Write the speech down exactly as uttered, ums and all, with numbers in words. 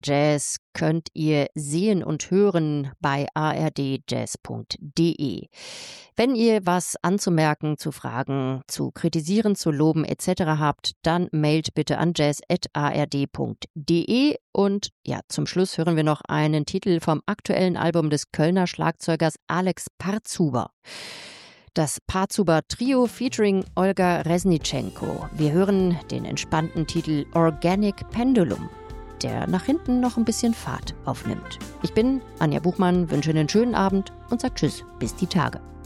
Jazz könnt ihr sehen und hören bei a r d jazz punkt d e. Wenn ihr was anzumerken, zu fragen, zu kritisieren, zu loben et cetera habt, dann mailt bitte an jazz at a r d punkt d e. Und ja, zum Schluss hören wir noch einen Titel vom aktuellen Album des Kölner Schlagzeugers Alex Parzuber. Das Parzuber Trio featuring Olga Resnitschenko. Wir hören den entspannten Titel Organic Pendulum, der nach hinten noch ein bisschen Fahrt aufnimmt. Ich bin Anja Buchmann, wünsche einen schönen Abend und sage Tschüss, bis die Tage.